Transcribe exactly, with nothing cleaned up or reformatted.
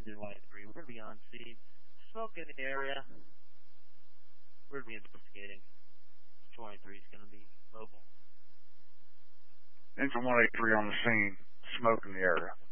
three. We're going to be on scene. Smoke in the area. We're going to be investigating. twenty-three is going to be mobile. Engine one eighty-three on the scene. Smoke in the area.